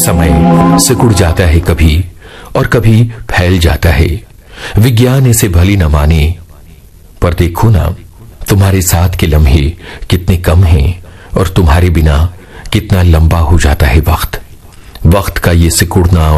समय सिकुड़ जाता है कभी और कभी फैल जाता है। विज्ञान इसे भली न माने, पर देखो ना, तुम्हारे साथ के लम्हे कितने कम हैं और तुम्हारे बिना कितना लंबा हो जाता है वक्त। वक्त का ये सिकुड़ना